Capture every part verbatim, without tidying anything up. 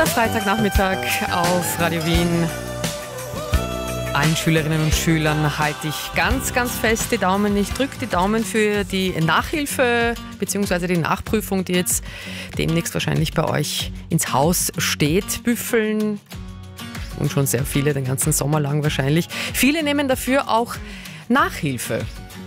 Der Freitagnachmittag auf Radio Wien. Allen Schülerinnen und Schülern halte ich ganz, ganz fest die Daumen. Ich drücke die Daumen für die Nachhilfe bzw. die Nachprüfung, die jetzt demnächst wahrscheinlich bei euch ins Haus steht. Büffeln und schon sehr viele, den ganzen Sommer lang wahrscheinlich. Viele nehmen dafür auch Nachhilfe.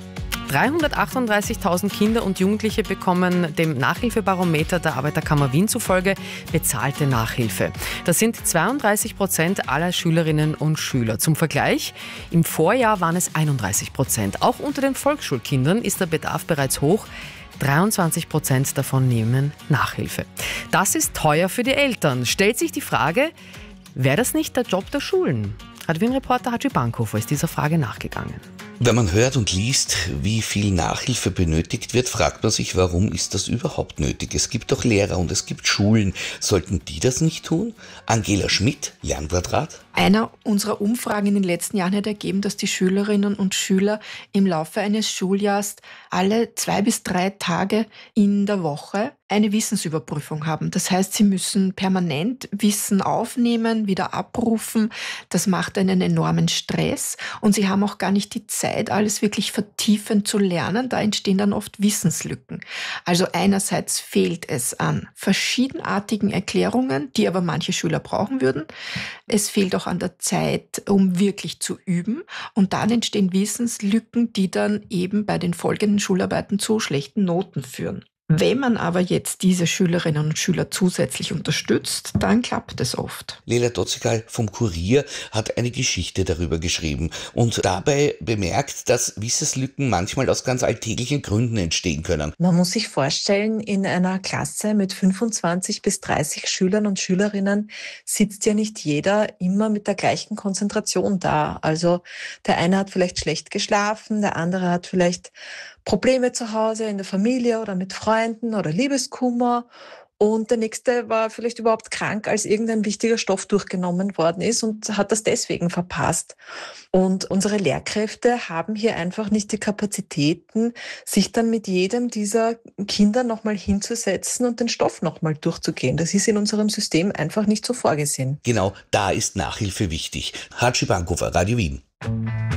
dreihundertachtunddreißigtausend Kinder und Jugendliche bekommen dem Nachhilfebarometer der Arbeiterkammer Wien zufolge bezahlte Nachhilfe. Das sind zweiunddreißig Prozent aller Schülerinnen und Schüler. Zum Vergleich, im Vorjahr waren es einunddreißig Prozent. Auch unter den Volksschulkindern ist der Bedarf bereits hoch. dreiundzwanzig Prozent davon nehmen Nachhilfe. Das ist teuer für die Eltern. Stellt sich die Frage, wäre das nicht der Job der Schulen? Radio Wien-Reporter Haji Bankhofer ist dieser Frage nachgegangen. Wenn man hört und liest, wie viel Nachhilfe benötigt wird, fragt man sich, warum ist das überhaupt nötig? Es gibt doch Lehrer und es gibt Schulen. Sollten die das nicht tun? Angela Schmidt, Lernquadrat. Einer unserer Umfragen in den letzten Jahren hat ergeben, dass die Schülerinnen und Schüler im Laufe eines Schuljahres alle zwei bis drei Tage in der Woche eine Wissensüberprüfung haben. Das heißt, sie müssen permanent Wissen aufnehmen, wieder abrufen. Das macht einen enormen Stress und sie haben auch gar nicht die Zeit, alles wirklich vertiefend zu lernen. Da entstehen dann oft Wissenslücken. Also einerseits fehlt es an verschiedenartigen Erklärungen, die aber manche Schüler brauchen würden. Es fehlt auch an der Zeit, um wirklich zu üben. Und dann entstehen Wissenslücken, die dann eben bei den folgenden Schularbeiten zu schlechten Noten führen. Wenn man aber jetzt diese Schülerinnen und Schüler zusätzlich unterstützt, dann klappt es oft. Lela Dotzikal vom Kurier hat eine Geschichte darüber geschrieben und dabei bemerkt, dass Wissenslücken manchmal aus ganz alltäglichen Gründen entstehen können. Man muss sich vorstellen, in einer Klasse mit fünfundzwanzig bis dreißig Schülern und Schülerinnen sitzt ja nicht jeder immer mit der gleichen Konzentration da. Also der eine hat vielleicht schlecht geschlafen, der andere hat vielleicht Probleme zu Hause, in der Familie oder mit Freunden oder Liebeskummer. Und der nächste war vielleicht überhaupt krank, als irgendein wichtiger Stoff durchgenommen worden ist und hat das deswegen verpasst. Und unsere Lehrkräfte haben hier einfach nicht die Kapazitäten, sich dann mit jedem dieser Kinder nochmal hinzusetzen und den Stoff nochmal durchzugehen. Das ist in unserem System einfach nicht so vorgesehen. Genau, da ist Nachhilfe wichtig. Haji Bankhofer, Radio Wien.